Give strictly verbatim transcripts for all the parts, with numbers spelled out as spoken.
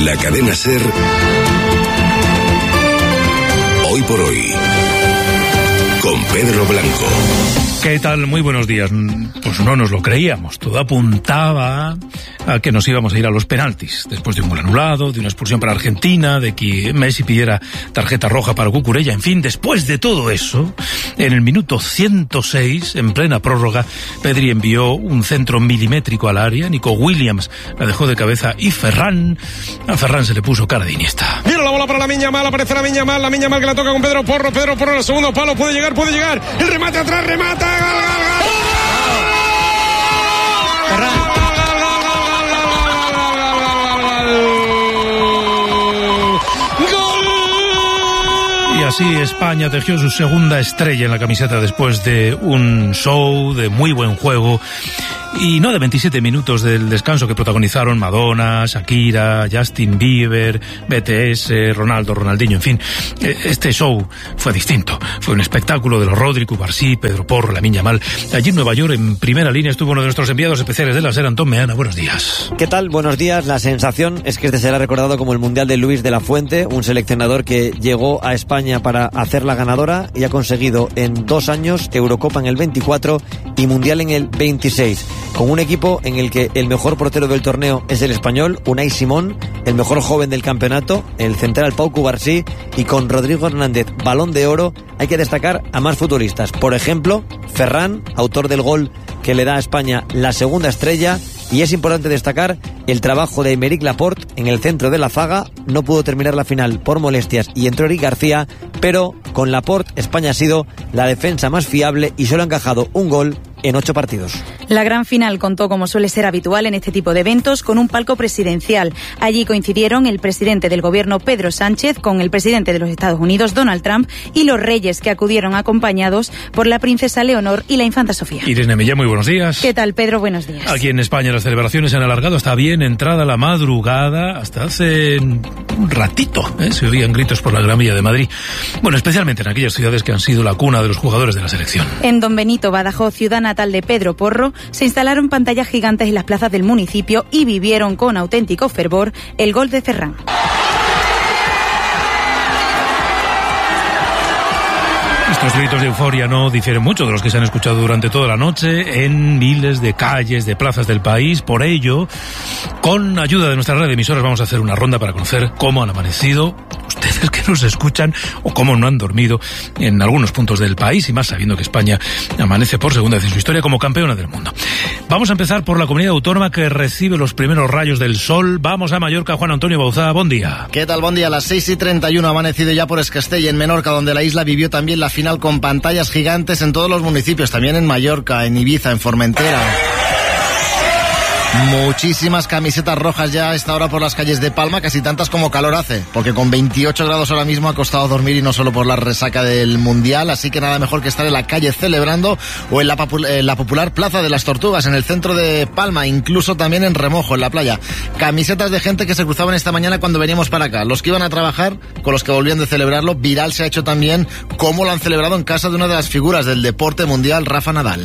la cadena SER, Hoy por Hoy, con Pedro Blanco. ¿Qué tal? Muy buenos días. Pues no nos lo creíamos. Todo apuntaba a que nos íbamos a ir a los penaltis, después de un gol anulado, de una expulsión para Argentina, de que Messi pidiera tarjeta roja para Cucurella. En fin, después de todo eso, en el minuto ciento seis, en plena prórroga, Pedri envió un centro milimétrico al área, Nico Williams la dejó de cabeza y Ferran, a Ferran se le puso cara de Iniesta. Mira la bola para Lamine Yamal, aparece Lamine Yamal, Lamine Yamal que la toca con Pedro Porro, Pedro Porro en el segundo palo, puede llegar, puede llegar, el remate atrás, remata, gol, gol, gol. Ferran. Y así España tejió su segunda estrella en la camiseta después de un show de muy buen juego y no de veintisiete minutos del descanso que protagonizaron Madonna, Shakira, Justin Bieber, B T S, Ronaldo, Ronaldinho, en fin. Este show fue distinto. Fue un espectáculo de los Rodri, Cubarsí, Pedro Porro, Lamine Yamal. Allí en Nueva York, en primera línea, estuvo uno de nuestros enviados especiales de la SER, Antón Meana. Buenos días. ¿Qué tal? Buenos días. La sensación es que este será recordado como el Mundial de Luis de la Fuente, un seleccionador que llegó a España para hacerla ganadora y ha conseguido en dos años Eurocopa en el veinticuatro y Mundial en el veintiséis. Con un equipo en el que el mejor portero del torneo es el español, Unai Simón, el mejor joven del campeonato, el central Pau Cubarsí, y con Rodrigo Hernández, Balón de Oro, hay que destacar a más futbolistas. Por ejemplo, Ferran, autor del gol que le da a España la segunda estrella, y es importante destacar el trabajo de Aymeric Laporte en el centro de la zaga. No pudo terminar la final por molestias y entró Eric García, pero con Laporte España ha sido la defensa más fiable y solo ha encajado un gol en ocho partidos. La gran final contó, como suele ser habitual en este tipo de eventos, con un palco presidencial. Allí coincidieron el presidente del gobierno, Pedro Sánchez, con el presidente de los Estados Unidos, Donald Trump, y los reyes, que acudieron acompañados por la princesa Leonor y la infanta Sofía. Irene Mellén, muy buenos días. ¿Qué tal, Pedro? Buenos días. Aquí en España las celebraciones se han alargado hasta bien entrada la madrugada, hasta hace un ratito, ¿eh? Se oían gritos por la Gran Vía de Madrid. Bueno, especialmente en aquellas ciudades que han sido la cuna de los jugadores de la selección. En Don Benito, Badajoz, ciudad natal de Pedro Porro, se instalaron pantallas gigantes en las plazas del municipio y vivieron con auténtico fervor el gol de Ferran. Estos gritos de euforia no difieren mucho de los que se han escuchado durante toda la noche en miles de calles, de plazas del país. Por ello, con ayuda de nuestra red de emisoras, vamos a hacer una ronda para conocer cómo han amanecido ustedes que nos escuchan o cómo no han dormido en algunos puntos del país, y más sabiendo que España amanece por segunda vez en su historia como campeona del mundo. Vamos a empezar por la comunidad autónoma que recibe los primeros rayos del sol. Vamos a Mallorca. Juan Antonio Bauzá, buen día. ¿Qué tal? Buen día. A las seis y treinta y uno ha amanecido ya por Escastell, en Menorca, donde la isla vivió también la final con pantallas gigantes en todos los municipios, también en Mallorca, en Ibiza, en Formentera. Muchísimas camisetas rojas ya a esta hora por las calles de Palma, casi tantas como calor hace, porque con veintiocho grados ahora mismo ha costado dormir, y no solo por la resaca del Mundial, así que nada mejor que estar en la calle celebrando o en la, popul- en la popular Plaza de las Tortugas, en el centro de Palma, incluso también en Remojo, en la playa. Camisetas de gente que se cruzaban esta mañana cuando veníamos para acá, los que iban a trabajar con los que volvían de celebrarlo. Viral se ha hecho también cómo lo han celebrado en casa de una de las figuras del deporte mundial, Rafa Nadal.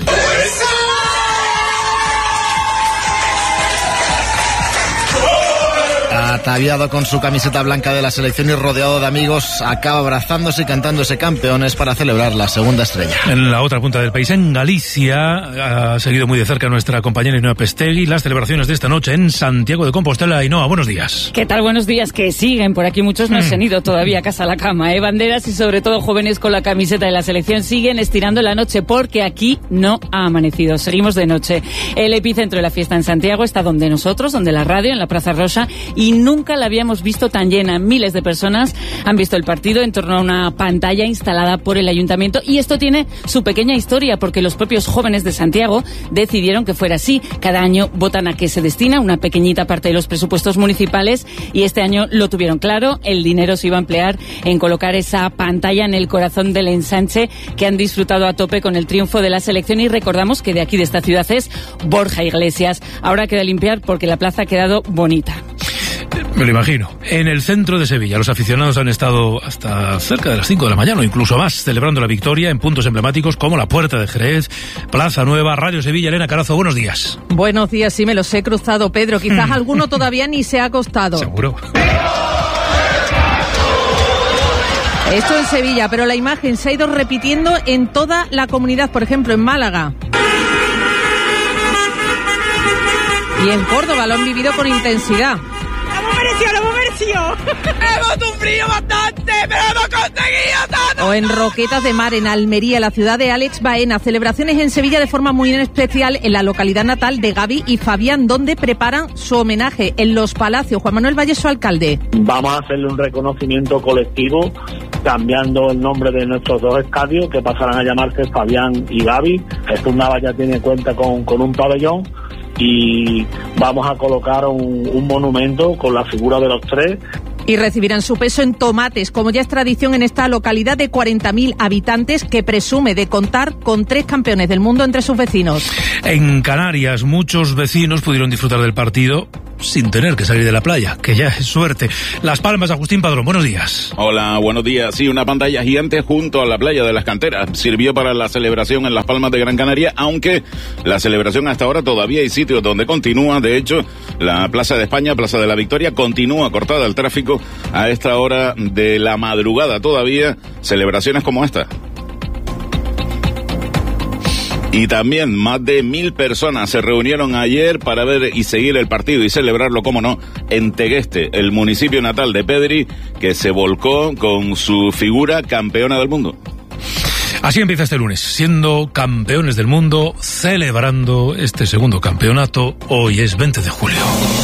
Ataviado con su camiseta blanca de la selección y rodeado de amigos, acaba abrazándose y cantándose campeones para celebrar la segunda estrella. En la otra punta del país, en Galicia, ha seguido muy de cerca nuestra compañera Ainhoa Pestegui las celebraciones de esta noche en Santiago de Compostela. Ainhoa, buenos días. ¿Qué tal? Buenos días, que siguen. Por aquí muchos no se han ido todavía a casa a la cama, ¿eh? Banderas y sobre todo jóvenes con la camiseta de la selección siguen estirando la noche, porque aquí no ha amanecido. Seguimos de noche. El epicentro de la fiesta en Santiago está donde nosotros, donde la radio, en la Plaza Rosa, y nunca la habíamos visto tan llena. Miles de personas han visto el partido en torno a una pantalla instalada por el ayuntamiento, y esto tiene su pequeña historia, porque los propios jóvenes de Santiago decidieron que fuera así. Cada año votan a qué se destina una pequeñita parte de los presupuestos municipales, y este año lo tuvieron claro. El dinero se iba a emplear en colocar esa pantalla en el corazón del ensanche que han disfrutado a tope con el triunfo de la selección. Y recordamos que de aquí, de esta ciudad, es Borja Iglesias. Ahora queda limpiar porque la plaza ha quedado bonita. Me lo imagino. En el centro de Sevilla, los aficionados han estado hasta cerca de las cinco de la mañana o incluso más, celebrando la victoria en puntos emblemáticos como la Puerta de Jerez, Plaza Nueva, Radio Sevilla. Elena Carazo, buenos días. Buenos días, sí, me los he cruzado, Pedro. Quizás alguno todavía ni se ha acostado. Seguro. Esto en Sevilla, pero la imagen se ha ido repitiendo en toda la comunidad, por ejemplo, en Málaga. Y en Córdoba lo han vivido con intensidad. ¡Lo hemos merecido, lo hemos merecido! ¡Hemos sufrido bastante, pero hemos conseguido todo! O en Roquetas de Mar, en Almería, la ciudad de Alex Baena. Celebraciones en Sevilla de forma muy especial en la localidad natal de Gaby y Fabián, donde preparan su homenaje en Los Palacios. Juan Manuel Valle, su alcalde. Vamos a hacerle un reconocimiento colectivo, cambiando el nombre de nuestros dos estadios, que pasarán a llamarse Fabián y Gaby. Jesús Navas ya tiene cuenta con, con un pabellón, y vamos a colocar un, un monumento con la figura de los tres. Y recibirán su peso en tomates, como ya es tradición en esta localidad de cuarenta mil habitantes que presume de contar con tres campeones del mundo entre sus vecinos. En Canarias, muchos vecinos pudieron disfrutar del partido sin tener que salir de la playa, que ya es suerte. Las Palmas, Agustín Padrón, buenos días. Hola, buenos días. Sí, una pantalla gigante junto a la playa de las Canteras sirvió para la celebración en Las Palmas de Gran Canaria, aunque la celebración hasta ahora todavía hay sitios donde continúa. De hecho, la Plaza de España, Plaza de la Victoria, continúa cortada al tráfico a esta hora de la madrugada todavía. Celebraciones como esta. Y también más de mil personas se reunieron ayer para ver y seguir el partido y celebrarlo, como no, en Tegueste, el municipio natal de Pedri, que se volcó con su figura campeona del mundo. Así empieza este lunes, siendo campeones del mundo, celebrando este segundo campeonato. Hoy es veinte de julio.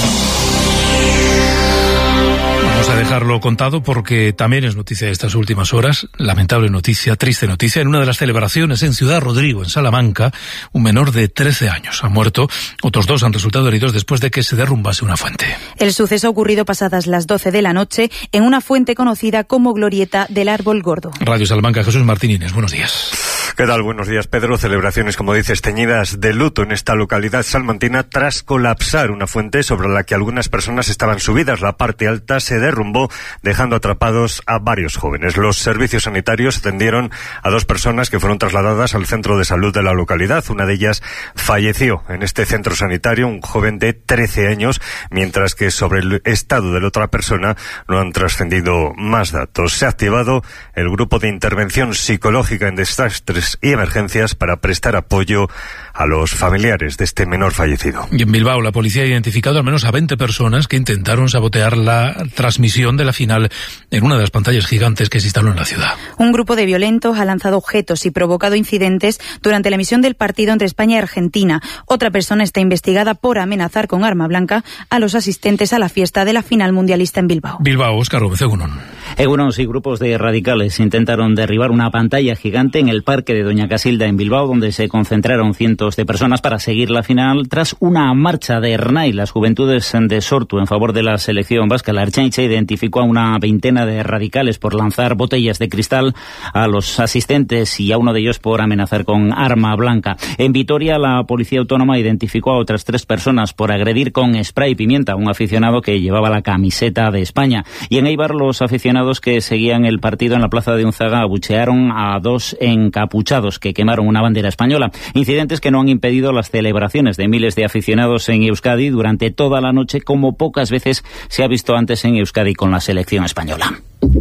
Vamos a dejarlo contado porque también es noticia de estas últimas horas, lamentable noticia, triste noticia. En una de las celebraciones en Ciudad Rodrigo, en Salamanca, un menor de trece años ha muerto. Otros dos han resultado heridos después de que se derrumbase una fuente. El suceso ha ocurrido pasadas las doce de la noche en una fuente conocida como Glorieta del Árbol Gordo. Radio Salamanca, Jesús Martínez, buenos días. ¿Qué tal? Buenos días, Pedro. Celebraciones, como dices, teñidas de luto en esta localidad salmantina tras colapsar una fuente sobre la que algunas personas estaban subidas. La parte alta se derrumbó, dejando atrapados a varios jóvenes. Los servicios sanitarios atendieron a dos personas que fueron trasladadas al centro de salud de la localidad. Una de ellas falleció en este centro sanitario, un joven de trece años, mientras que sobre el estado de la otra persona no han trascendido más datos. Se ha activado el grupo de intervención psicológica en desastres y emergencias para prestar apoyo a los familiares de este menor fallecido. Y en Bilbao, la policía ha identificado al menos a veinte personas que intentaron sabotear la transmisión de la final en una de las pantallas gigantes que se instaló en la ciudad. Un grupo de violentos ha lanzado objetos y provocado incidentes durante la emisión del partido entre España y Argentina. Otra persona está investigada por amenazar con arma blanca a los asistentes a la fiesta de la final mundialista en Bilbao. Bilbao, Óscar Gómez, Egunon. Egunon, sí, grupos de radicales intentaron derribar una pantalla gigante en el parque de Doña Casilda en Bilbao, donde se concentraron cientos de personas para seguir la final tras una marcha de Ernai. Las juventudes de Sortu en favor de la selección vasca. La Ertzaintza identificó a una veintena de radicales por lanzar botellas de cristal a los asistentes y a uno de ellos por amenazar con arma blanca. En Vitoria, la policía autónoma identificó a otras tres personas por agredir con spray y pimienta a un aficionado que llevaba la camiseta de España. Y en Eibar, los aficionados que seguían el partido en la plaza de Unzaga abuchearon a dos encapuchados que quemaron una bandera española. Incidentes que no han impedido las celebraciones de miles de aficionados en Euskadi durante toda la noche, como pocas veces se ha visto antes en Euskadi con la selección española.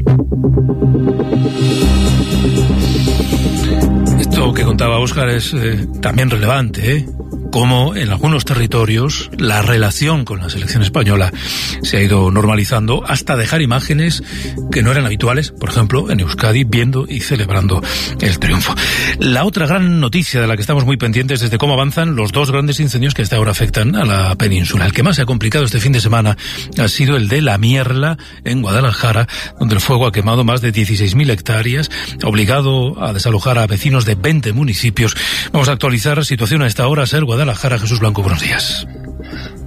Esto que contaba Óscar es eh, también relevante, ¿eh? Como en algunos territorios la relación con la selección española se ha ido normalizando hasta dejar imágenes que no eran habituales, por ejemplo, en Euskadi, viendo y celebrando el triunfo. La otra gran noticia de la que estamos muy pendientes es de cómo avanzan los dos grandes incendios que hasta ahora afectan a la península. El que más se ha complicado este fin de semana ha sido el de La Mierla, en Guadalajara, donde el fuego ha quemado más de dieciséis mil hectáreas, obligado a desalojar a vecinos de veinte municipios. Vamos a actualizar la situación a esta hora. Ser Guadalajara, Jesús Blanco, buenos días.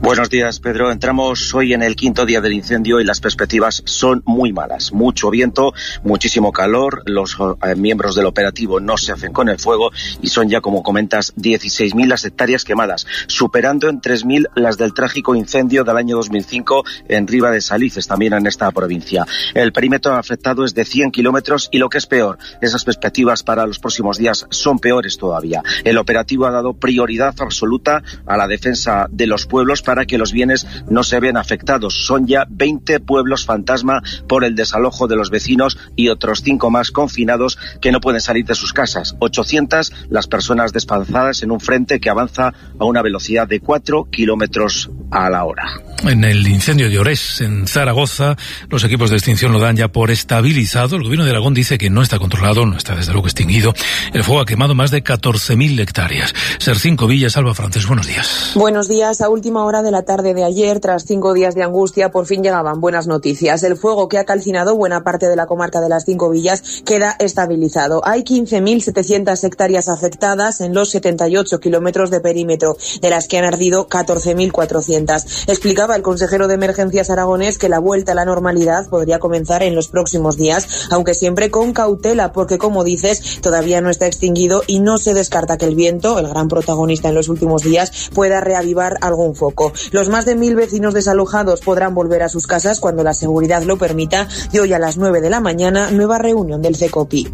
Buenos días, Pedro. Entramos hoy en el quinto día del incendio y las perspectivas son muy malas. Mucho viento, muchísimo calor, los eh, miembros del operativo no se hacen con el fuego y son ya, como comentas, dieciséis mil las hectáreas quemadas, superando en tres mil las del trágico incendio del año dos mil cinco en Riva de Salices, también en esta provincia. El perímetro afectado es de cien kilómetros y, lo que es peor, esas perspectivas para los próximos días son peores todavía. El operativo ha dado prioridad absoluta a la defensa de los pueblos para que los bienes no se vean afectados. Son ya veinte pueblos fantasma por el desalojo de los vecinos y otros cinco más confinados que no pueden salir de sus casas. ochocientas las personas desplazadas en un frente que avanza a una velocidad de cuatro kilómetros a la hora. En el incendio de Orés, en Zaragoza, los equipos de extinción lo dan ya por estabilizado. El gobierno de Aragón dice que no está controlado, no está desde luego extinguido. El fuego ha quemado más de catorce mil hectáreas. Ser cinco Villas, Alba Francés, buenos días. Buenos días. A última hora de la tarde de ayer, tras cinco días de angustia, por fin llegaban buenas noticias. El fuego, que ha calcinado buena parte de la comarca de las Cinco Villas, queda estabilizado. Hay quince mil setecientas hectáreas afectadas en los setenta y ocho kilómetros de perímetro, de las que han ardido catorce mil cuatrocientas. Explicaba el consejero de Emergencias aragonés que la vuelta a la normalidad podría comenzar en los próximos días, aunque siempre con cautela, porque, como dices, todavía no está extinguido y no se descarta que el viento, el gran protagonista en los últimos días, pueda reavivar algún foco. Los más de mil vecinos desalojados podrán volver a sus casas cuando la seguridad lo permita, y hoy a las nueve de la mañana, nueva reunión del CECOPI.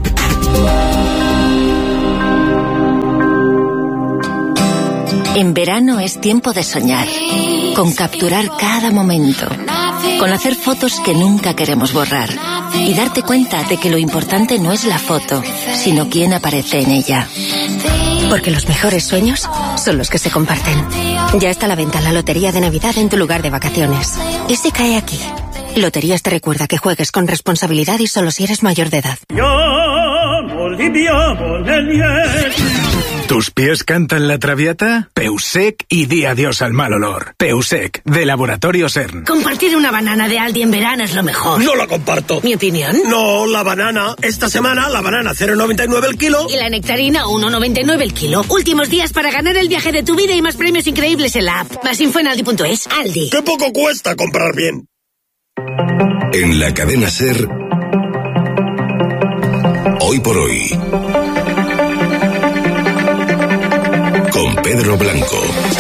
En verano es tiempo de soñar, con capturar cada momento, con hacer fotos que nunca queremos borrar y darte cuenta de que lo importante no es la foto, sino quién aparece en ella. Porque los mejores sueños son los que se comparten. Ya está a la venta la Lotería de Navidad en tu lugar de vacaciones. Y se cae aquí. Loterías te recuerda que juegues con responsabilidad y solo si eres mayor de edad. ¿Tus pies cantan la traviata? Peusec y di adiós al mal olor. Peusec, de Laboratorio CERN. Compartir una banana de Aldi en verano es lo mejor. No la comparto. ¿Mi opinión? No, la banana. Esta semana la banana cero coma noventa y nueve el kilo. Y la nectarina uno coma noventa y nueve el kilo. Últimos días para ganar el viaje de tu vida y más premios increíbles en la app. Más info en aldi punto es. Aldi. ¡Qué poco cuesta comprar bien! En la cadena SER, hoy por hoy, con Pedro Blanco.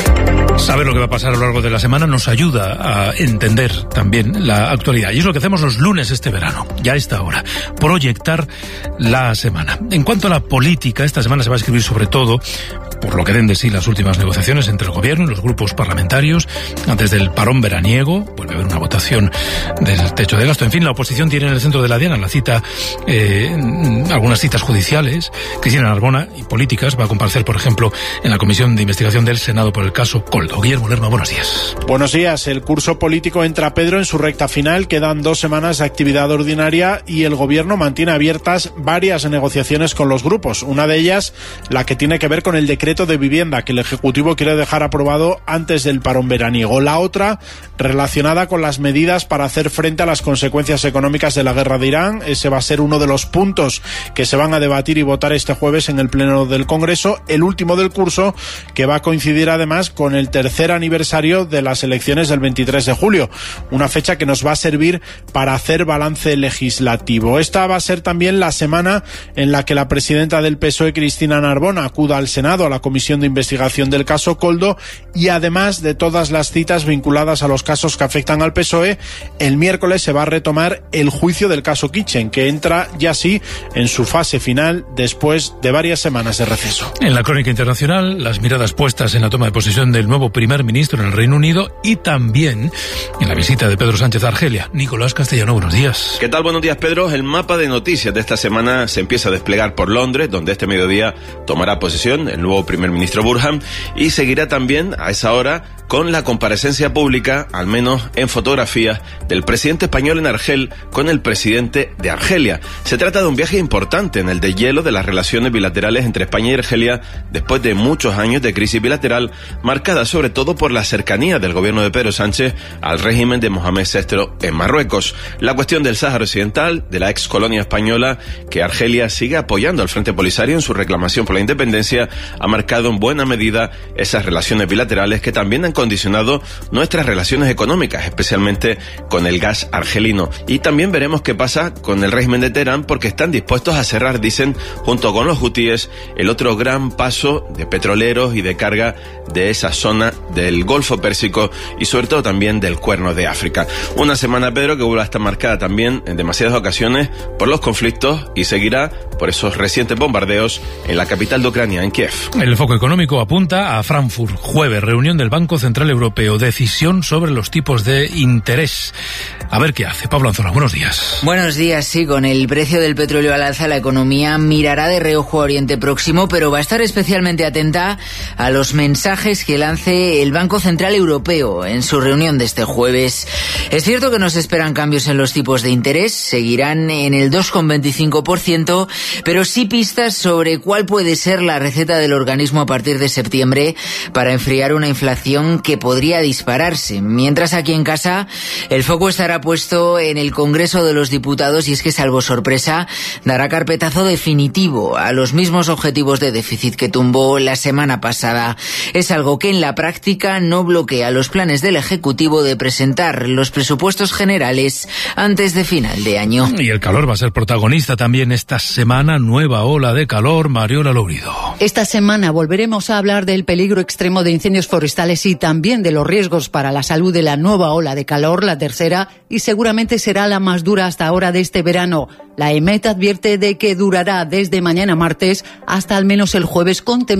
Saber lo que va a pasar a lo largo de la semana nos ayuda a entender también la actualidad. Y es lo que hacemos los lunes este verano, ya a esta hora, proyectar la semana. En cuanto a la política, esta semana se va a escribir sobre todo por lo que den de sí las últimas negociaciones entre el gobierno y los grupos parlamentarios, antes del parón veraniego. Vuelve a haber una votación del techo de gasto. En fin, la oposición tiene en el centro de la diana la cita, eh, algunas citas judiciales. Cristina Narbona, y políticas, va a comparecer, por ejemplo, en la Comisión de Investigación del Senado por el caso Coldo. Guillermo Lerma, buenos días. Buenos días. El curso político entra, Pedro, en su recta final. Quedan dos semanas de actividad ordinaria y el gobierno mantiene abiertas varias negociaciones con los grupos. Una de ellas, la que tiene que ver con el decreto de vivienda que el Ejecutivo quiere dejar aprobado antes del parón veraniego. La otra, relacionada con las medidas para hacer frente a las consecuencias económicas de la guerra de Irán. Ese va a ser uno de los puntos que se van a debatir y votar este jueves en el Pleno del Congreso, el último del curso, que va a coincidir además con el tercer aniversario de las elecciones del veintitrés de julio, una fecha que nos va a servir para hacer balance legislativo. Esta va a ser también la semana en la que la presidenta del P S O E, Cristina Narbona, acuda al Senado, a la Comisión de Investigación del caso Coldo, y además de todas las citas vinculadas a los casos que afectan al P S O E, el miércoles se va a retomar el juicio del caso Kitchen, que entra ya sí en su fase final después de varias semanas de receso. En la crónica internacional, las miradas puestas en la toma de posesión del nuevo primer ministro en el Reino Unido y también en la visita de Pedro Sánchez a Argelia. Nicolás Castellano, buenos días. ¿Qué tal? Buenos días, Pedro. El mapa de noticias de esta semana se empieza a desplegar por Londres, donde este mediodía tomará posesión el nuevo primer ministro Burhan, y seguirá también a esa hora con la comparecencia pública, al menos en fotografías, del presidente español en Argel con el presidente de Argelia. Se trata de un viaje importante en el deshielo de las relaciones bilaterales entre España y Argelia después de muchos años de crisis bilateral, marcada sobre todo por la cercanía del gobierno de Pedro Sánchez al régimen de Mohamed sexto en Marruecos. La cuestión del Sáhara Occidental, de la ex colonia española, que Argelia sigue apoyando al Frente Polisario en su reclamación por la independencia, ha marcado en buena medida esas relaciones bilaterales que también han condicionado nuestras relaciones económicas, especialmente con el gas argelino. Y también veremos qué pasa con el régimen de Teherán, porque están dispuestos a cerrar, dicen, junto con los hutíes, el otro gran paso de petroleros y de carga de esa zona del Golfo Pérsico y sobre todo también del Cuerno de África. Una semana, Pedro, que vuelve a estar marcada también en demasiadas ocasiones por los conflictos y seguirá por esos recientes bombardeos en la capital de Ucrania, en Kiev. El foco económico apunta a Frankfurt. Jueves, reunión del Banco Central Europeo, decisión sobre los tipos de interés. A ver qué hace. Pablo Anzola, buenos días. Buenos días, sí, con el precio del petróleo al alza, la economía mirará de reojo a Oriente Próximo, pero va a estar especialmente atenta a los mensajes que lance el Banco Central Europeo en su reunión de este jueves. Es cierto que nos esperan cambios en los tipos de interés, seguirán en el dos coma veinticinco por ciento, pero sí pistas sobre cuál puede ser la receta del organismo a partir de septiembre para enfriar una inflación que podría dispararse. Mientras aquí en casa, el foco estará puesto en el Congreso de los Diputados y es que, salvo sorpresa, dará carpetazo definitivo a los mismos objetivos de déficit que tumbó la semana pasada. Es algo que en la práctica no bloquea los planes del Ejecutivo de presentar los presupuestos generales antes de final de año. Y el calor va a ser protagonista también esta semana, nueva ola de calor. Mariola Lourido. Esta semana volveremos a hablar del peligro extremo de incendios forestales y también de los riesgos para la salud de la nueva ola de calor, la tercera, y seguramente será la más dura hasta ahora de este verano. La EMET advierte de que durará desde mañana martes hasta al menos el jueves, con temperaturas